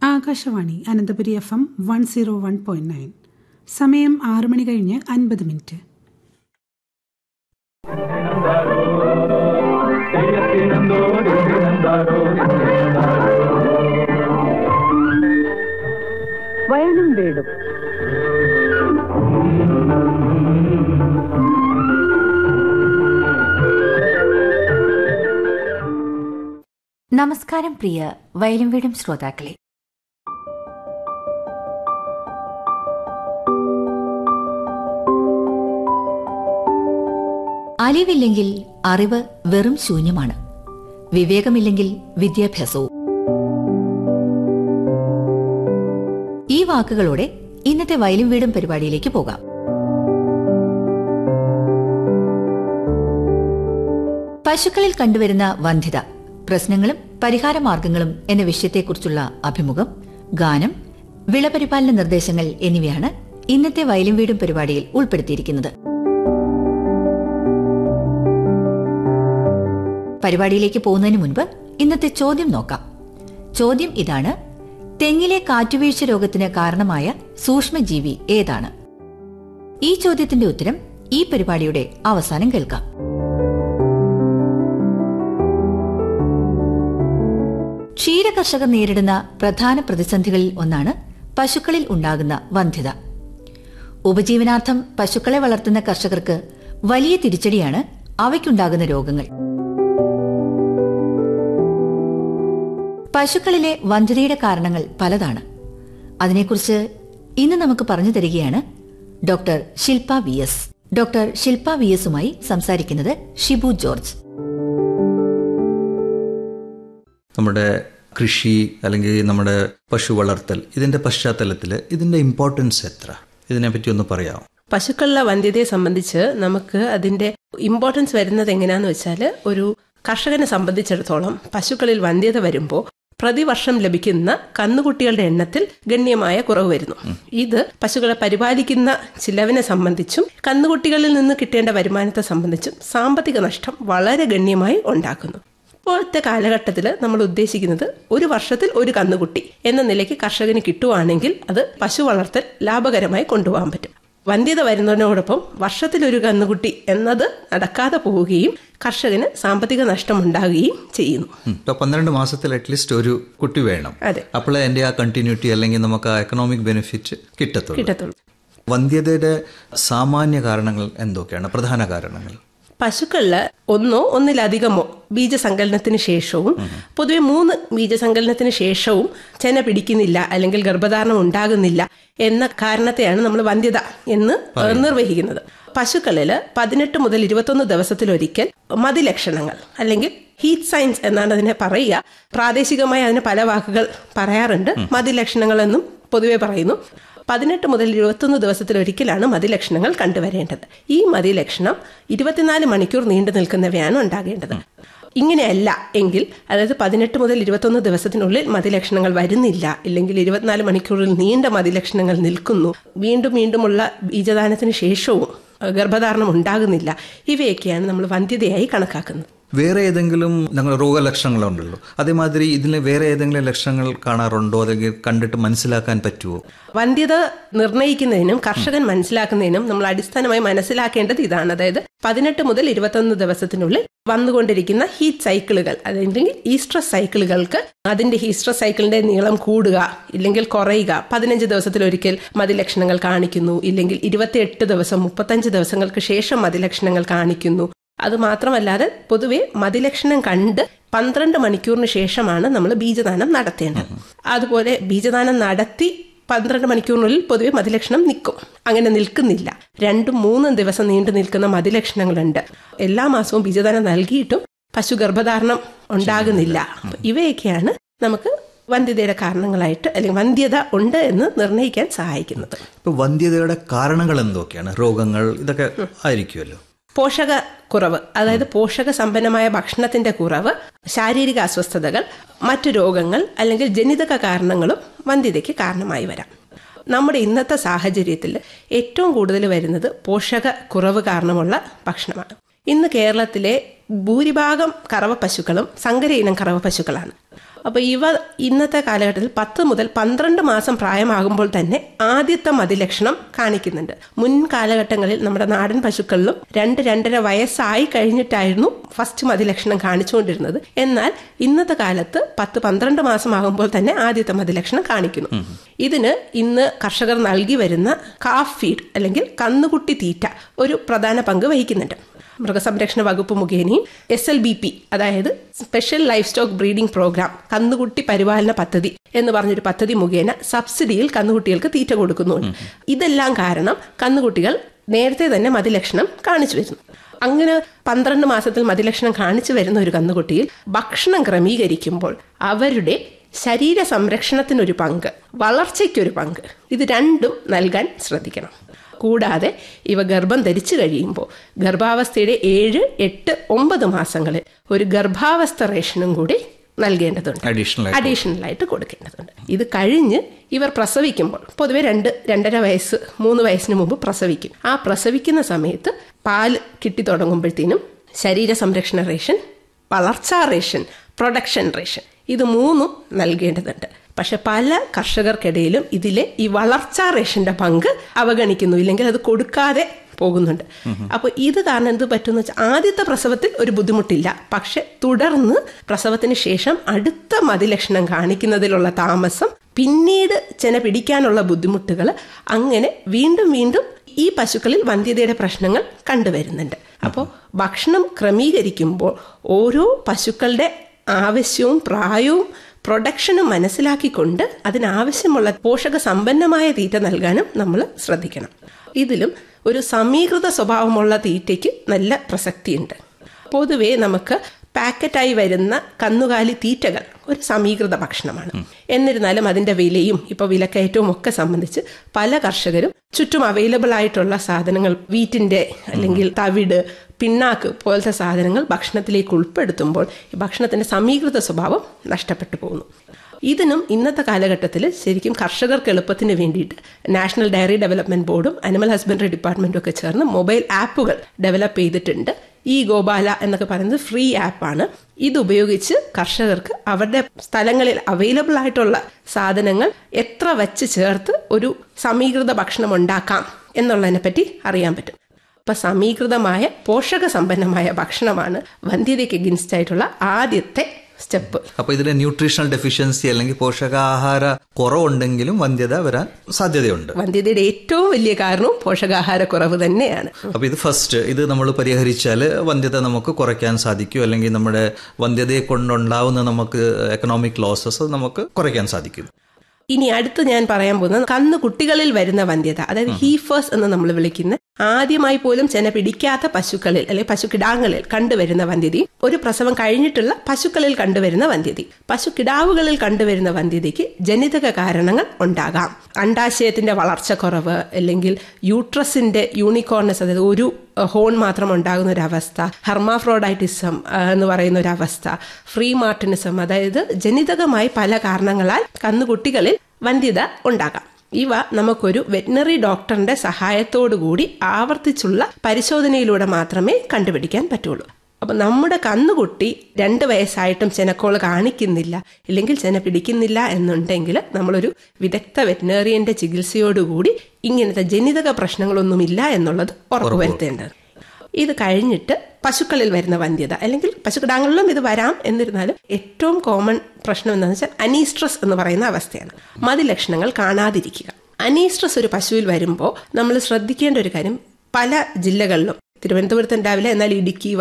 Akashvani Ananthapuri FM 101.9. സമയം 6 മണി കഴിഞ്ഞ് 50 minute. വയനും വീടും. നമസ്കാരം പ്രിയ വയലും വീടും ശ്രോതാക്കളെ. അലിവില്ലെങ്കിൽ അറിവ് വെറും ശൂന്യമാണ്, വിവേകമില്ലെങ്കിൽ വിദ്യാഭ്യാസവും. ഈ വാക്കുകളോടെ ഇന്നത്തെ വയലും വീടും പരിപാടിയിലേക്ക് പോകാം. പശുക്കളിൽ കണ്ടുവരുന്ന വന്ധ്യത, പ്രശ്നങ്ങളും പരിഹാരമാർഗങ്ങളും എന്ന വിഷയത്തെക്കുറിച്ചുള്ള അഭിമുഖം, ഗാനം, വിളപരിപാലന നിർദ്ദേശങ്ങൾ എന്നിവയാണ് ഇന്നത്തെ വയലും വീടും പരിപാടിയിൽ ഉൾപ്പെടുത്തിയിരിക്കുന്നത്. പരിപാടിയിലേക്ക് പോകുന്നതിന് മുൻപ് ഇന്നത്തെ ചോദ്യം നോക്കാം. ചോദ്യം ഇതാണ്: തെങ്ങിലെ കാറ്റുവീഴ്ച രോഗത്തിന് കാരണമായ സൂക്ഷ്മജീവി ഏതാണ്? ഈ ചോദ്യത്തിന്റെ ഉത്തരം ഈ പരിപാടിയുടെ അവസാനം കേൾക്കാം. ക്ഷീരകർഷകർ നേരിടുന്ന പ്രധാന പ്രതിസന്ധികളിൽ ഒന്നാണ് പശുക്കളിൽ ഉണ്ടാകുന്ന വന്ധ്യത. ഉപജീവനാർത്ഥം പശുക്കളെ വളർത്തുന്ന കർഷകർക്ക് വലിയ തിരിച്ചടിയാണ് അവയ്ക്കുണ്ടാകുന്ന രോഗങ്ങൾ. പശുക്കളിലെ വന്ധ്യതയുടെ കാരണങ്ങൾ പലതാണ്. അതിനെക്കുറിച്ച് ഇന്ന് നമുക്ക് പറഞ്ഞു തരികയാണ് ഡോക്ടർ ശില്പ VS. ഡോക്ടർ ശില്പ VSുമായി സംസാരിക്കുന്നത് ഷിബു ജോർജ്. നമ്മുടെ കൃഷി അല്ലെങ്കിൽ നമ്മുടെ പശു വളർത്തൽ, ഇതിന്റെ പശ്ചാത്തലത്തിൽ ഇതിന്റെ ഇമ്പോർട്ടൻസ് എത്ര, ഇതിനെപ്പറ്റി ഒന്ന് പറയാമോ? പശുക്കളിലെ വന്ധ്യതയെ സംബന്ധിച്ച് നമുക്ക് അതിന്റെ ഇമ്പോർട്ടൻസ് വരുന്നത് എങ്ങനെയാന്ന് വെച്ചാൽ, ഒരു കർഷകനെ സംബന്ധിച്ചിടത്തോളം പശുക്കളിൽ വന്ധ്യത വരുമ്പോൾ പ്രതിവർഷം ലഭിക്കുന്ന കന്നുകുട്ടികളുടെ എണ്ണത്തിൽ ഗണ്യമായ കുറവ് വരുന്നു. ഇത് പശുക്കളെ പരിപാലിക്കുന്ന ചിലവിനെ സംബന്ധിച്ചും കന്നുകുട്ടികളിൽ നിന്ന് കിട്ടേണ്ട വരുമാനത്തെ സംബന്ധിച്ചും സാമ്പത്തിക നഷ്ടം വളരെ ഗണ്യമായി ഉണ്ടാക്കുന്നു. ഇപ്പോഴത്തെ കാലഘട്ടത്തിൽ നമ്മൾ ഉദ്ദേശിക്കുന്നത് ഒരു വർഷത്തിൽ ഒരു കന്നുകുട്ടി എന്ന നിലയ്ക്ക് കർഷകന് കിട്ടുവാണെങ്കിൽ അത് പശു വളർത്തൽ ലാഭകരമായി കൊണ്ടുപോകാൻ പറ്റും. വന്ധ്യത വരുന്നതിനോടൊപ്പം വർഷത്തിലൊരു കന്നുകുട്ടി എന്നത് നടക്കാതെ പോവുകയും കർഷകന് സാമ്പത്തിക നഷ്ടം ഉണ്ടാകുകയും ചെയ്യുന്നു. 12 മാസത്തിൽ അറ്റ്ലീസ്റ്റ് ഒരു കുട്ടി വേണം. അതെ, അപ്പോൾ അതിന്റെ ആ കണ്ടിന്യൂറ്റി അല്ലെങ്കിൽ നമുക്ക് ആ എക്കണോമിക് ബെനിഫിറ്റ് കിട്ടത്തുള്ളൂ. വന്ധ്യതയുടെ സാമാന്യ കാരണങ്ങൾ എന്തൊക്കെയാണ്, പ്രധാന കാരണങ്ങൾ? പശുക്കളില് ഒന്നോ ഒന്നിലധികമോ ബീജസങ്കലനത്തിന് ശേഷവും, പൊതുവെ 3 ബീജസങ്കലനത്തിന് ശേഷവും ചെന പിടിക്കുന്നില്ല അല്ലെങ്കിൽ ഗർഭധാരണം ഉണ്ടാകുന്നില്ല എന്ന കാരണത്തെയാണ് നമ്മൾ വന്ധ്യത എന്ന് നിർവഹിക്കുന്നത്. പശുക്കളിൽ 18 മുതൽ 21 ദിവസത്തിലൊരിക്കൽ മതിലക്ഷണങ്ങൾ അല്ലെങ്കിൽ ഹീറ്റ് സൈൻസ് എന്നാണ് അതിനെ പറയുക. പ്രാദേശികമായി അതിന് പല വാക്കുകൾ പറയാറുണ്ട്. മതിലക്ഷണങ്ങൾ എന്നും പൊതുവെ പറയുന്നു. 18 മുതൽ 21 ദിവസത്തിലൊരിക്കലാണ് മതിലക്ഷണങ്ങൾ കണ്ടുവരേണ്ടത്. ഈ മതിലക്ഷണം 24 മണിക്കൂർ നീണ്ടു നിൽക്കുന്നവയാണ് ഉണ്ടാകേണ്ടത്. ഇങ്ങനെയല്ല എങ്കിൽ, അതായത് 18 മുതൽ 21 ദിവസത്തിനുള്ളിൽ മതിലക്ഷണങ്ങൾ വരുന്നില്ല, ഇല്ലെങ്കിൽ 24 മണിക്കൂറിൽ നീണ്ട മതിലക്ഷണങ്ങൾ നിൽക്കുന്നു, വീണ്ടും വീണ്ടുമുള്ള ബീജദാനത്തിന് ശേഷവും ഗർഭധാരണം ഉണ്ടാകുന്നില്ല, ഇവയൊക്കെയാണ് നമ്മൾ വന്ധ്യതയായി കണക്കാക്കുന്നത്. വേറെ ഏതെങ്കിലും രോഗലക്ഷണങ്ങളുണ്ടല്ലോ, അതേമാതിരി ഇതിന് വേറെ ഏതെങ്കിലും ലക്ഷണങ്ങൾ കാണാറുണ്ടോ, അല്ലെങ്കിൽ കണ്ടിട്ട് മനസ്സിലാക്കാൻ പറ്റുമോ? വന്ധ്യത നിർണ്ണയിക്കുന്നതിനും കർഷകൻ മനസ്സിലാക്കുന്നതിനും നമ്മൾ അടിസ്ഥാനമായി മനസ്സിലാക്കേണ്ടത് ഇതാണ്. അതായത് 18 മുതൽ 21 ദിവസത്തിനുള്ളിൽ വന്നുകൊണ്ടിരിക്കുന്ന ഹീറ്റ് സൈക്കിളുകൾ, അല്ലെങ്കിൽ ഈസ്ട്രസ് സൈക്കിളുകൾക്ക് അതിന്റെ ഈസ്ട്രസ് സൈക്കിളിന്റെ നീളം കൂടുക ഇല്ലെങ്കിൽ കുറയുക, 15 ദിവസത്തിലൊരിക്കൽ മതിലക്ഷണങ്ങൾ കാണിക്കുന്നു, ഇല്ലെങ്കിൽ 28 ദിവസം 35 ദിവസങ്ങൾക്ക് ശേഷം മതിലക്ഷണങ്ങൾ കാണിക്കുന്നു. അതുമാത്രമല്ലാതെ പൊതുവെ മതിലക്ഷണം കണ്ട് 12 മണിക്കൂറിന് ശേഷമാണ് നമ്മൾ ബീജദാനം നടത്തേണ്ടത്. അതുപോലെ ബീജദാനം നടത്തി 12 മണിക്കൂറിനുള്ളിൽ പൊതുവെ മതിലക്ഷണം നിൽക്കും. അങ്ങനെ നിൽക്കുന്നില്ല, 2-3 ദിവസം നീണ്ടു നിൽക്കുന്ന മതിലക്ഷണങ്ങളുണ്ട്. എല്ലാ മാസവും ബീജദാനം നൽകിയിട്ടും പശു ഗർഭധാരണം ഉണ്ടാകുന്നില്ല. ഇവയൊക്കെയാണ് നമുക്ക് വന്ധ്യതയുടെ കാരണങ്ങളായിട്ട്, അല്ലെങ്കിൽ വന്ധ്യത ഉണ്ട് എന്ന് നിർണ്ണയിക്കാൻ സഹായിക്കുന്നത്. ഇപ്പൊ വന്ധ്യതയുടെ കാരണങ്ങൾ എന്തൊക്കെയാണ്? രോഗങ്ങൾ ഇതൊക്കെ ആയിരിക്കുമല്ലോ. പോഷക കുറവ്, അതായത് പോഷക സമ്പന്നമായ ഭക്ഷണത്തിന്റെ കുറവ്, ശാരീരിക അസ്വസ്ഥതകൾ, മറ്റു രോഗങ്ങൾ അല്ലെങ്കിൽ ജനിതക കാരണങ്ങളും വന്ധ്യതയ്ക്ക് കാരണമായി വരാം. നമ്മുടെ ഇന്നത്തെ സാഹചര്യത്തിൽ ഏറ്റവും കൂടുതൽ വരുന്നത് പോഷക കുറവ് കാരണമുള്ള ഭക്ഷണമാണ്. ഇന്ന് കേരളത്തിലെ ഭൂരിഭാഗം കറവ പശുക്കളും സങ്കര ഇനം കറവ പശുക്കളാണ്. അപ്പോൾ ഇവ ഇന്നത്തെ കാലഘട്ടത്തിൽ 10 മുതൽ 12 മാസം പ്രായമാകുമ്പോൾ തന്നെ ആദ്യത്തെ മതിലക്ഷണം കാണിക്കുന്നുണ്ട്. മുൻ കാലഘട്ടങ്ങളിൽ നമ്മുടെ നാടൻ പശുക്കളിലും 2-2.5 വയസ്സായി കഴിഞ്ഞിട്ടായിരുന്നു ഫസ്റ്റ് മതിലക്ഷണം കാണിച്ചുകൊണ്ടിരുന്നത്. എന്നാൽ ഇന്നത്തെ കാലത്ത് 10-12 മാസമാകുമ്പോൾ തന്നെ ആദ്യത്തെ മതിലക്ഷണം കാണിക്കുന്നു. ഇതിന് ഇന്ന് കർഷകർ നൽകി വരുന്ന കാഫ് ഫീഡ് അല്ലെങ്കിൽ കന്നുകുട്ടി തീറ്റ ഒരു പ്രധാന പങ്ക് വഹിക്കുന്നുണ്ട്. മൃഗസംരക്ഷണ വകുപ്പ് മുഖേനയും SLBP അതായത് special life stock breeding programme കന്നുകുട്ടി പരിപാലന പദ്ധതി എന്ന് പറഞ്ഞൊരു പദ്ധതി മുഖേന സബ്സിഡിയിൽ കന്നുകുട്ടികൾക്ക് തീറ്റ കൊടുക്കുന്നുണ്ട്. ഇതെല്ലാം കാരണം കന്നുകുട്ടികൾ നേരത്തെ തന്നെ മതിലക്ഷണം കാണിച്ചു വരുന്നു. അങ്ങനെ 12 മാസത്തിൽ മതിലക്ഷണം കാണിച്ചു വരുന്ന ഒരു കന്നുകുട്ടിയിൽ ഭക്ഷണം ക്രമീകരിക്കുമ്പോൾ അവരുടെ ശരീര സംരക്ഷണത്തിനൊരു പങ്ക്, വളർച്ചയ്ക്കൊരു പങ്ക്, ഇത് രണ്ടും നൽകാൻ ശ്രദ്ധിക്കണം. കൂടാതെ ഇവ ഗർഭം ധരിച്ചു കഴിയുമ്പോൾ ഗർഭാവസ്ഥയുടെ 7, 8, 9 മാസങ്ങളിൽ ഒരു ഗർഭാവസ്ഥ റേഷനും കൂടി നൽകേണ്ടതുണ്ട്, അഡീഷണൽ ആയിട്ട് കൊടുക്കേണ്ടതുണ്ട്. ഇത് കഴിഞ്ഞ് ഇവർ പ്രസവിക്കുമ്പോൾ പൊതുവെ 2-2.5 വയസ്സ് 3 വയസ്സിന് മുമ്പ് പ്രസവിക്കും. ആ പ്രസവിക്കുന്ന സമയത്ത് പാല് കിട്ടി തുടങ്ങുമ്പോഴത്തേനും ശരീര സംരക്ഷണ റേഷൻ, വളർച്ചാ റേഷൻ, പ്രൊഡക്ഷൻ റേഷൻ ഇത് 3 നൽകേണ്ടതുണ്ട്. പക്ഷെ പല കർഷകർക്കിടയിലും ഇതിലെ ഈ വളർച്ചാ റേഷന്റെ പങ്ക് അവഗണിക്കുന്നു, ഇല്ലെങ്കിൽ അത് കൊടുക്കാതെ പോകുന്നുണ്ട്. അപ്പോൾ ഇത് കാരണം എന്ത് പറ്റുമെന്ന് വെച്ചാൽ ആദ്യത്തെ പ്രസവത്തിൽ ഒരു ബുദ്ധിമുട്ടില്ല, പക്ഷെ തുടർന്ന് പ്രസവത്തിന് ശേഷം അടുത്ത മതിലക്ഷണം കാണിക്കുന്നതിലുള്ള താമസം, പിന്നീട് ചെന പിടിക്കാനുള്ള ബുദ്ധിമുട്ടുകൾ, അങ്ങനെ വീണ്ടും വീണ്ടും ഈ പശുക്കളിൽ വന്ധ്യതയുടെ പ്രശ്നങ്ങൾ കണ്ടുവരുന്നുണ്ട്. അപ്പോൾ ഭക്ഷണം ക്രമീകരിക്കുമ്പോൾ ഓരോ പശുക്കളുടെ ആവശ്യവും പ്രായവും പ്രൊഡക്ഷനും മനസ്സിലാക്കിക്കൊണ്ട് അതിനാവശ്യമുള്ള പോഷക സമ്പന്നമായ തീറ്റ നൽകാനും നമ്മൾ ശ്രദ്ധിക്കണം. ഇതിലും ഒരു സമീകൃത സ്വഭാവമുള്ള തീറ്റയ്ക്ക് നല്ല പ്രസക്തിയുണ്ട്. പൊതുവേ നമുക്ക് പാക്കറ്റായി വരുന്ന കന്നുകാലി തീറ്റകൾ ഒരു സമീകൃത ഭക്ഷണമാണ്. എന്നിരുന്നാലും അതിൻ്റെ വിലയും ഇപ്പോൾ വിലക്കയറ്റവും ഒക്കെ സംബന്ധിച്ച് പല കർഷകരും ചുറ്റും അവൈലബിൾ ആയിട്ടുള്ള സാധനങ്ങൾ, വീറ്റിൻ്റെ അല്ലെങ്കിൽ തവിട്, പിണ്ണാക്ക് പോലത്തെ സാധനങ്ങൾ ഭക്ഷണത്തിലേക്ക് ഉൾപ്പെടുത്തുമ്പോൾ ഈ ഭക്ഷണത്തിൻ്റെ സമീകൃത സ്വഭാവം നഷ്ടപ്പെട്ടു പോകുന്നു. ഇതിനും ഇന്നത്തെ കാലഘട്ടത്തിൽ ശരിക്കും കർഷകർക്ക് എളുപ്പത്തിന് വേണ്ടിയിട്ട് നാഷണൽ ഡയറി ഡെവലപ്മെന്റ് ബോർഡും അനിമൽ ഹസ്ബൻഡറി ഡിപ്പാർട്ട്മെന്റും ഒക്കെ ചേർന്ന് മൊബൈൽ ആപ്പുകൾ ഡെവലപ്പ് ചെയ്തിട്ടുണ്ട്. ഈ ഗോപാല എന്നൊക്കെ പറയുന്നത് ഫ്രീ ആപ്പാണ്. ഇതുപയോഗിച്ച് കർഷകർക്ക് അവരുടെ സ്ഥലങ്ങളിൽ അവൈലബിൾ ആയിട്ടുള്ള സാധനങ്ങൾ എത്ര വച്ച് ചേർത്ത് ഒരു സമീകൃത ഭക്ഷണം ഉണ്ടാക്കാം എന്നുള്ളതിനെ പറ്റി അറിയാൻ പറ്റും. അപ്പം സമീകൃതമായ പോഷക സമ്പന്നമായ ഭക്ഷണമാണ് വന്ധ്യതയ്ക്ക് എഗൻസ്റ്റ് ആയിട്ടുള്ള ആദ്യത്തെ സ്റ്റെപ്പ്. അപ്പൊ ഇതിലെ ന്യൂട്രീഷണൽ ഡെഫിഷ്യൻസി അല്ലെങ്കിൽ പോഷകാഹാര കുറവുണ്ടെങ്കിലും വന്ധ്യത വരാൻ സാധ്യതയുണ്ട്. വന്ധ്യതയുടെ ഏറ്റവും വലിയ കാരണവും പോഷകാഹാര കുറവ് തന്നെയാണ്. അപ്പൊ ഇത് ഫസ്റ്റ്, ഇത് നമ്മൾ പരിഹരിച്ചാൽ വന്ധ്യത നമുക്ക് കുറയ്ക്കാൻ സാധിക്കും, അല്ലെങ്കിൽ നമ്മുടെ വന്ധ്യതയെ കൊണ്ടുണ്ടാവുന്ന നമുക്ക് എക്കണോമിക് ലോസസ് നമുക്ക് കുറയ്ക്കാൻ സാധിക്കും. ഇനി അടുത്ത് ഞാൻ പറയാൻ പോകുന്നത് കന്നുകുട്ടികളിൽ വരുന്ന വന്ധ്യത, അതായത് ഹീഫേഴ്സ് എന്ന് നമ്മൾ വിളിക്കുന്ന ആദ്യമായി പോലും ചെന പിടിക്കാത്ത പശുക്കളിൽ അല്ലെങ്കിൽ പശുക്കിടാങ്ങളിൽ കണ്ടുവരുന്ന വന്ധ്യതയും ഒരു പ്രസവം കഴിഞ്ഞിട്ടുള്ള പശുക്കളിൽ കണ്ടുവരുന്ന വന്ധ്യതയും. പശുക്കിടാവുകളിൽ കണ്ടുവരുന്ന വന്ധ്യതയ്ക്ക് ജനിതക കാരണങ്ങൾ ഉണ്ടാകാം. അണ്ടാശയത്തിന്റെ വളർച്ചക്കുറവ്, അല്ലെങ്കിൽ യൂട്രസിന്റെ യൂണിക്കോർണസ്, അതായത് ഒരു ഹോൺ മാത്രം ഉണ്ടാകുന്ന ഒരവസ്ഥ, ഹെർമാഫ്രോഡൈറ്റിസം എന്ന് പറയുന്ന ഒരവസ്ഥ, ഫ്രീ മാർട്ടിനിസം, അതായത് ജനിതകമായി പല കാരണങ്ങളാൽ കന്നുകുട്ടികളിൽ വന്ധ്യത ഉണ്ടാകാം. ഇവ നമുക്കൊരു വെറ്റിനറി ഡോക്ടറിന്റെ സഹായത്തോടുകൂടി ആവർത്തിച്ചുള്ള പരിശോധനയിലൂടെ മാത്രമേ കണ്ടുപിടിക്കാൻ പറ്റുള്ളൂ. അപ്പൊ നമ്മുടെ കന്നുകുട്ടി 2 വയസ്സായിട്ടും ചെനക്കോള് കാണിക്കുന്നില്ല, ഇല്ലെങ്കിൽ ചെന പിടിക്കുന്നില്ല എന്നുണ്ടെങ്കിൽ നമ്മളൊരു വിദഗ്ധ വെറ്റിനറിയന്റെ ചികിത്സയോടുകൂടി ഇങ്ങനത്തെ ജനിതക പ്രശ്നങ്ങളൊന്നുമില്ല എന്നുള്ളത് ഉറപ്പുവരുത്തേണ്ടത്. ഇത് കഴിഞ്ഞിട്ട് പശുക്കളിൽ വരുന്ന വന്ധ്യത, അല്ലെങ്കിൽ പശുക്കിടാങ്ങളിലും ഇത് വരാം, എന്നിരുന്നാലും ഏറ്റവും കോമൺ പ്രശ്നം എന്താണെന്ന് വെച്ചാൽ അനീസ്ട്രസ് എന്ന് പറയുന്ന അവസ്ഥയാണ്. മതിലക്ഷണങ്ങൾ കാണാതിരിക്കുക. അനീസ്ട്രസ് ഒരു പശുവിൽ വരുമ്പോൾ നമ്മൾ ശ്രദ്ധിക്കേണ്ട ഒരു കാര്യം, പല ജില്ലകളിലും, തിരുവനന്തപുരത്ത് ഉണ്ടാവില്ല, എന്നാൽ ഇടുക്കി,